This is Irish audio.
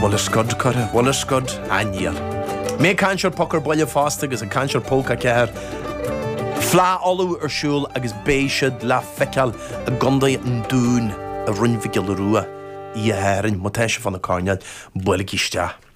Walla scud cara, walla scud aniel. Mé canseir pocar boile fásta agus an canseir póca ceir. Flá olú ar siúl agus béisiad le feiceal a gondaí an dún a runmhiciil rua í a héireann má teise fan na carnead boile giste.